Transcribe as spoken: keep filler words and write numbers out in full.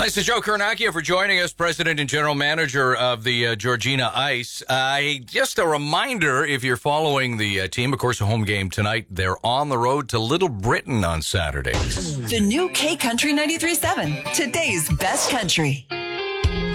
Thanks to Joe Carnacchio for joining us, President and General Manager of the uh, Georgina Ice. Uh, just a reminder, if you're following the uh, team, of course, a home game tonight. They're on the road to Little Britain on Saturday. The new K Country ninety-three point seven, today's best country.